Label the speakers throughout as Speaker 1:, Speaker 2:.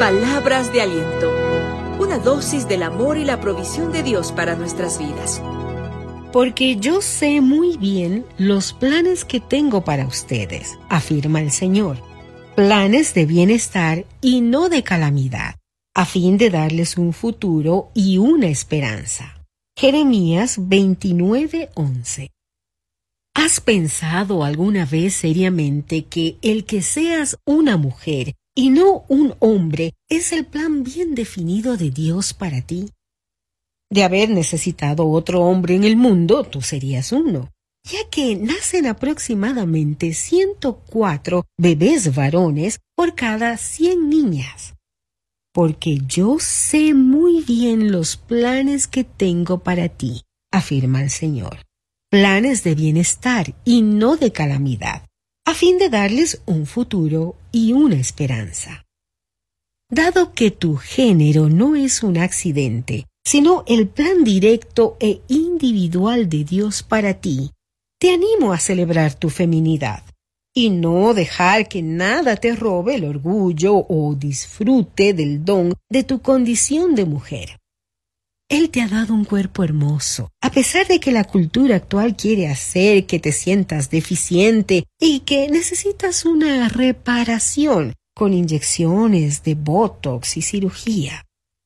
Speaker 1: Palabras de aliento. Una dosis del amor y la provisión de Dios para nuestras vidas.
Speaker 2: Porque yo sé muy bien los planes que tengo para ustedes, afirma el Señor. Planes de bienestar y no de calamidad, a fin de darles un futuro y una esperanza. Jeremías 29:11. ¿Has pensado alguna vez seriamente que el que seas una mujer y no un hombre es el plan bien definido de Dios para ti? De haber necesitado otro hombre en el mundo, tú serías uno, ya que nacen aproximadamente 104 bebés varones por cada 100 niñas. Porque yo sé muy bien los planes que tengo para ti, afirma el Señor. Planes de bienestar y no de calamidad, a fin de darles un futuro y una esperanza. Dado que tu género no es un accidente, sino el plan directo e individual de Dios para ti, te animo a celebrar tu feminidad y no dejar que nada te robe el orgullo o disfrute del don de tu condición de mujer. Él te ha dado un cuerpo hermoso, a pesar de que la cultura actual quiere hacer que te sientas deficiente y que necesitas una reparación con inyecciones de Botox y cirugía.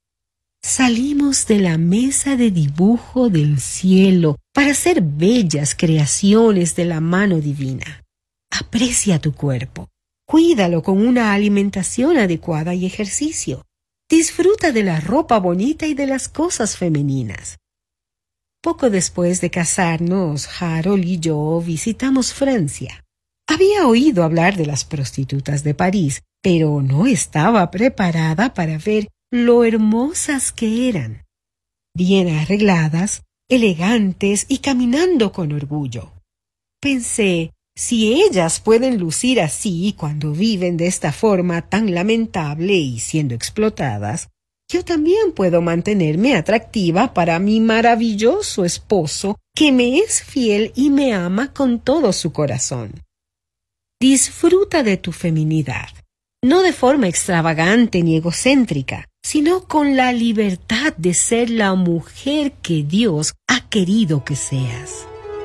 Speaker 2: Salimos de la mesa de dibujo del cielo para ser bellas creaciones de la mano divina. Aprecia tu cuerpo, cuídalo con una alimentación adecuada y ejercicio. Disfruta de la ropa bonita y de las cosas femeninas. Poco después de casarnos, Harold y yo visitamos Francia. Había oído hablar de las prostitutas de París, pero no estaba preparada para ver lo hermosas que eran. Bien arregladas, elegantes y caminando con orgullo. Pensé, si ellas pueden lucir así cuando viven de esta forma tan lamentable y siendo explotadas, yo también puedo mantenerme atractiva para mi maravilloso esposo, que me es fiel y me ama con todo su corazón. Disfruta de tu feminidad, no de forma extravagante ni egocéntrica, sino con la libertad de ser la mujer que Dios ha querido que seas.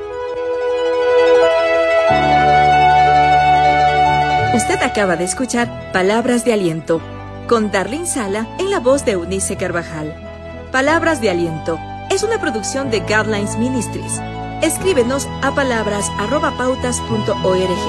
Speaker 1: Usted acaba de escuchar Palabras de Aliento, con Darlene Sala en la voz de Eunice Carvajal. Palabras de Aliento es una producción de Guidelines Ministries. Escríbenos a palabras@pautas.org.